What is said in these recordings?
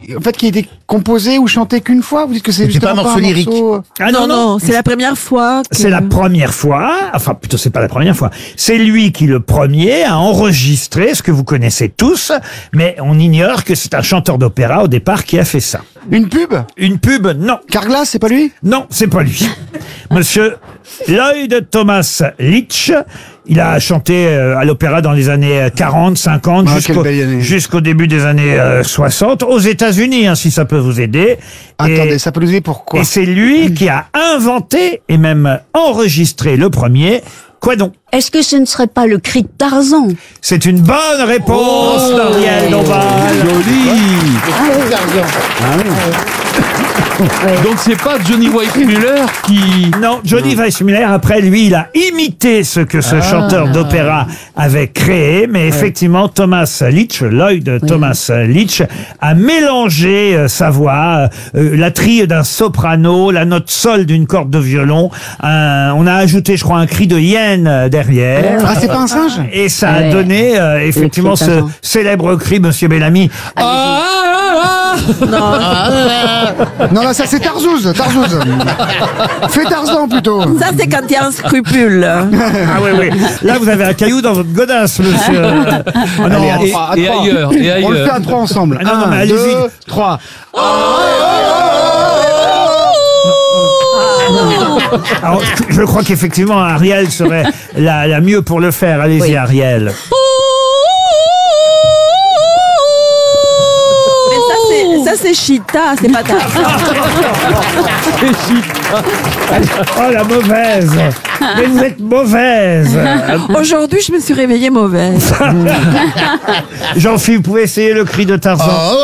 en fait, qui a été composé ou chanté qu'une fois? Vous dites que c'est C'est pas un morceau lyrique. Ah non, c'est la première fois. C'est la première fois, enfin plutôt c'est pas la première fois, c'est lui qui le premier a enregistré ce que vous connaissez tous, mais on ignore que c'est un chanteur d'opéra au départ qui a fait ça. Une pub? Une pub, non. Carglass, c'est pas lui? Non, c'est pas lui. Monsieur Lloyd Thomas Leach, il a chanté à l'opéra dans les années 40, 50, jusqu'au début des années 60, aux États-Unis, hein, si ça peut vous aider. Attendez, ça peut nous aider pourquoi? Et c'est lui qui a inventé et même enregistré le premier. Quoi donc? Est-ce que ce ne serait pas le cri de Tarzan? C'est une bonne réponse d'Ariel Dombal. Donc c'est pas Johnny Weissmuller qui... Non, Johnny Weissmuller, après lui, il a imité ce que ce chanteur d'opéra avait créé, mais effectivement, Thomas Leach, Lloyd Thomas Leach, a mélangé sa voix, la trille d'un soprano, la note sol d'une corde de violon, on a ajouté, je crois, un cri de hyène derrière. Ah, c'est pas un singe? Et ça a donné, effectivement, ce célèbre cri, Monsieur Bellamy. Non, là, ça c'est Tarzouz. Fais Tarzan plutôt. Ça, c'est quand il y a un scrupule. Ah oui. Là, vous avez un caillou dans votre godasse, monsieur. Ah non, et ailleurs. On le fait à 3 ensemble. Ah non, mais 1, allez-y. 2, 3. Alors, je crois qu'effectivement, Ariel serait la mieux pour le faire. Allez-y, Ariel. Ça, c'est Chita, c'est pas Tarzan. Oh, la mauvaise. Mais vous êtes mauvaise. Aujourd'hui, je me suis réveillée mauvaise. Jean-Philippe, vous pouvez essayer le cri de Tarzan.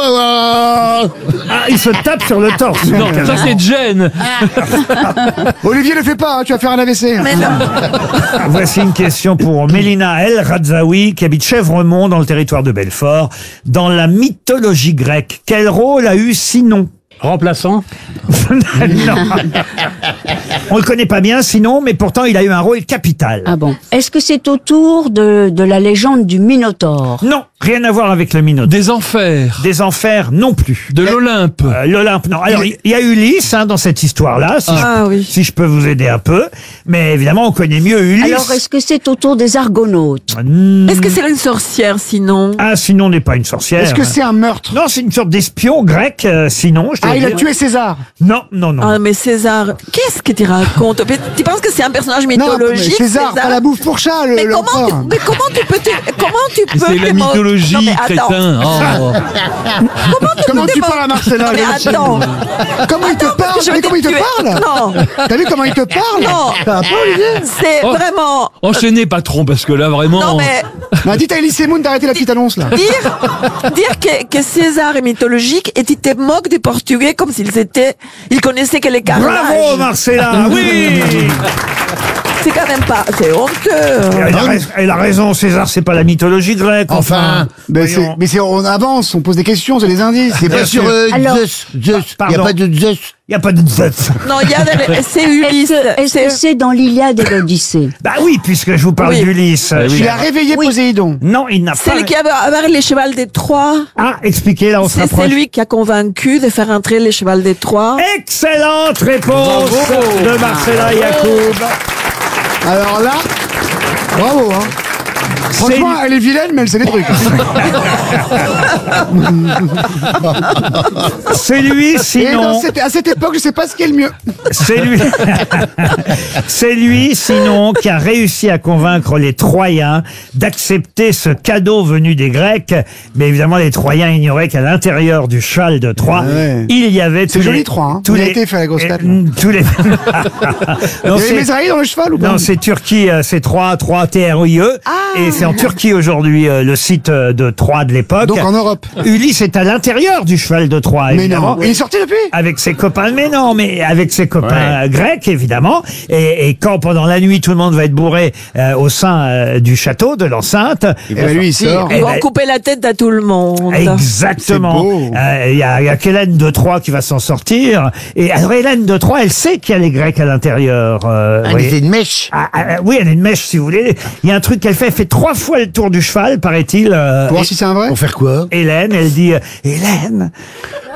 Ah, il se tape sur le torse. Non, ça c'est Jen. Olivier, le fais pas, hein, tu vas faire un AVC. Mais non. Voici une question pour Mélina El Radzaoui, qui habite Chèvremont, dans le territoire de Belfort. Dans la mythologie grecque, quel rôle a eu Sinon? Remplaçant. Non. On le connaît pas bien, Sinon, mais pourtant il a eu un rôle capital. Ah bon. Est-ce que c'est autour de la légende du Minotaure? Non, rien à voir avec le Minotaure. Des enfers. Des enfers non plus. De l'Olympe. L'Olympe, non. Alors, il y a Ulysse dans cette histoire-là, si je peux vous aider un peu. Mais évidemment, on connaît mieux Ulysse. Alors, est-ce que c'est autour des Argonautes? Est-ce que c'est une sorcière, Sinon? Ah, Sinon n'est pas une sorcière. Est-ce que c'est un meurtre? Non, c'est une sorte d'espion grec, Sinon. Il a tué César? Non. Ah, mais César, qu'est-ce que tu racontes? Tu penses que c'est un personnage mythologique? Non, César, pas la bouffe pour chat, mais comment tu peux C'est la mythologie, crétin. Comment tu parles à Marcella? Mais attends. Comment il te parle? Comment il te parle? Non. T'as vu comment il te parle? Non. Ça va pas, Olivier? C'est vraiment... Enchaînez, patron, parce que là, vraiment... Non, mais... Bah, dites à Elie Semoun d'arrêter la petite annonce, là. Dire que César est mythologique et tu te moques des Portugais comme ils connaissaient que les carnages. Bravo, Marcella, oui. C'est quand même pas... C'est honteux. Elle a raison, César, c'est pas la mythologie grecque. Enfin. Mais on avance, on pose des questions, c'est des indices. C'est pas sur Alors- Zeus. Il n'y a Pardon. pas de Zeus. Il n'y a pas de Zeus. Non, c'est Ulysse. Est-ce que c'est dans l'Iliade et l'Odyssée? Bah oui, puisque je vous parle Oui. d'Ulysse. Il a réveillé Poséidon. Non, il n'a pas... C'est lui qui avait les chevals des Troie. Ah, expliquez, là, on se C'est rapproche. lui qui a convaincu de faire entrer les chevals des Troie. Excellente réponse de Marcella Yacoub. Alors là, bravo, hein. Franchement, elle est vilaine, mais elle sait des trucs. C'est lui, Et Sinon. à cette époque, je sais pas ce qui est le mieux. C'est lui. C'est lui, Sinon, qui a réussi à convaincre les Troyens d'accepter ce cadeau venu des Grecs. Mais évidemment, les Troyens ignoraient qu'à l'intérieur du cheval de Troie, il y avait C'est joli, Troyes, hein. Vous avez été faire la grosse tête, là. tous les... Il y avait Mézari dans le cheval ou pas? Non, c'est Turquie, c'est Troie, T-R-O-I-E. Et c'est en Turquie aujourd'hui, le site de Troie de l'époque. Donc en Europe. Ulysse est à l'intérieur du cheval de Troie, Mais évidemment. non, il est sorti depuis? Avec ses copains, mais non, mais avec ses copains grecs, évidemment. Et quand pendant la nuit, tout le monde va être bourré au sein du château, de l'enceinte. Et ben lui, il sort. Ils vont couper la tête à tout le monde. Exactement. C'est beau. Il y a qu'Hélène de Troie qui va s'en sortir. Et alors Hélène de Troie, elle sait qu'il y a les Grecs à l'intérieur. C'est une mèche. Oui, elle a une mèche, si vous voulez. Il y a un truc qu'elle fait 3 fois le tour du cheval, paraît-il. Pour voir si c'est un vrai? Pour faire quoi? Hélène, elle dit Hélène,